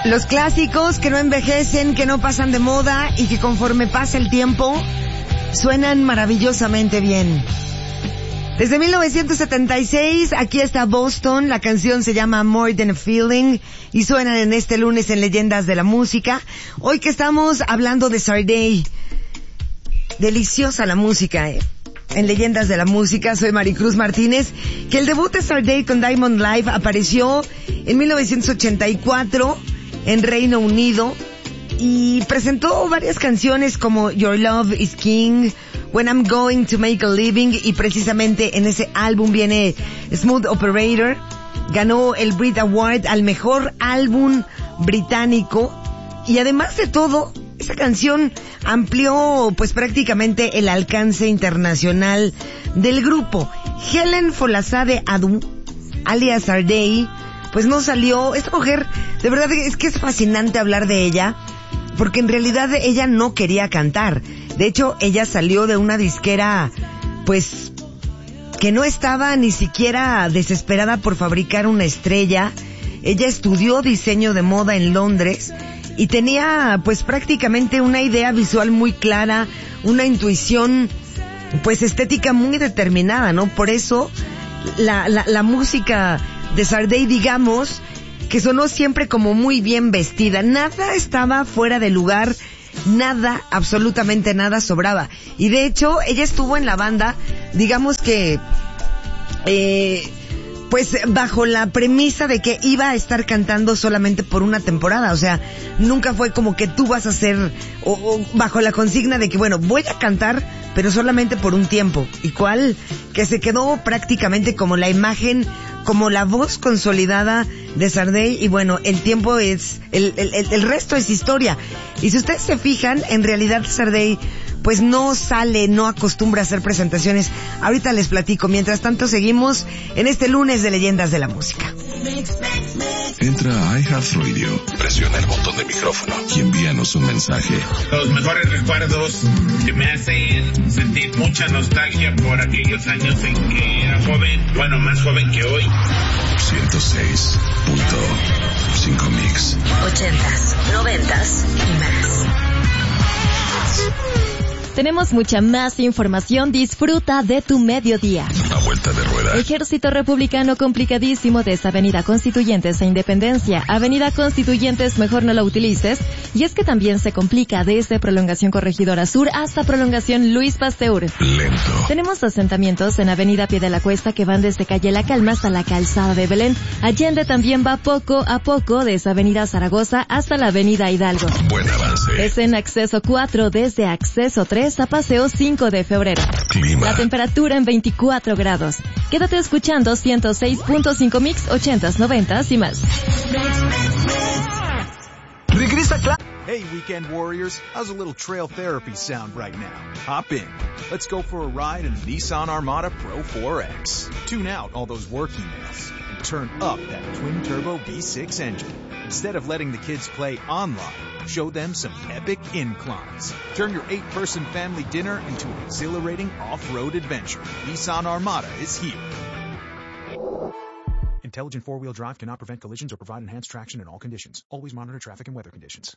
Los clásicos que no envejecen, que no pasan de moda y que conforme pasa el tiempo suenan maravillosamente bien. Desde 1976, aquí está Boston, la canción se llama More Than a Feeling y suenan en este lunes en Leyendas de la Música. Hoy que estamos hablando de Sade, deliciosa la música, En Leyendas de la Música, soy Maricruz Martínez, que el debut de Sade con Diamond Live apareció en 1984 en Reino Unido y presentó varias canciones como Your Love is King, When I'm Going to Make a Living, y precisamente en ese álbum viene Smooth Operator. Ganó el Brit Award al mejor álbum británico y además de todo, esa canción amplió pues prácticamente el alcance internacional del grupo. Helen Folasade Adu, alias Sade, pues no salió. Esta mujer, de verdad es que es fascinante hablar de ella, porque en realidad ella no quería cantar. De hecho, ella salió de una disquera, pues, que no estaba ni siquiera desesperada por fabricar una estrella. Ella estudió diseño de moda en Londres y tenía, pues, prácticamente una idea visual muy clara, una intuición, pues, estética muy determinada, ¿no? Por eso, la música de Sade, digamos, que sonó siempre como muy bien vestida. Nada estaba fuera de lugar, nada, absolutamente nada sobraba. Y de hecho, ella estuvo en la banda, digamos que, pues bajo la premisa de que iba a estar cantando solamente por una temporada. O sea, nunca fue como que tú vas a hacer, o bajo la consigna de que, bueno, voy a cantar, pero solamente por un tiempo. Y cuál, que se quedó prácticamente como la imagen, como la voz consolidada de Sade. Y bueno, el tiempo es, el resto es historia. Y si ustedes se fijan, en realidad Sade pues no sale, no acostumbra a hacer presentaciones. Ahorita les platico. Mientras tanto seguimos en este lunes de Leyendas de la Música. Entra a iHeartRadio, presiona el botón de micrófono y envíanos un mensaje. Los mejores recuerdos que me hacen sentir mucha nostalgia por aquellos años en que era joven, bueno, más joven que hoy. 106.5 Mix. 80s, 90s y más. Tenemos mucha más información. Disfruta de tu mediodía. A vuelta de rueda. Ejército Republicano complicadísimo desde Avenida Constituyentes a Independencia. Avenida Constituyentes, mejor no la utilices. Y es que también se complica desde Prolongación Corregidora Sur hasta Prolongación Luis Pasteur. Lento. Tenemos asentamientos en Avenida Pie de la Cuesta que van desde Calle La Calma hasta la Calzada de Belén. Allende también va poco a poco desde Avenida Zaragoza hasta la Avenida Hidalgo. Buen avance. Es en Acceso 4 desde Acceso 3 a Paseo 5 de febrero. Clima. La temperatura en 24 grados. Quédate escuchando 106.5 Mix, 80s, 90s y más. Regresa Hey, weekend warriors, how's a little trail therapy sound right now? Hop in. Let's go for a ride in the Nissan Armada Pro 4X. Tune out all those work emails and turn up that twin-turbo V6 engine. Instead of letting the kids play online, show them some epic inclines. Turn your 8-person family dinner into an exhilarating off-road adventure. Nissan Armada is here. Intelligent four-wheel drive cannot prevent collisions or provide enhanced traction in all conditions. Always monitor traffic and weather conditions.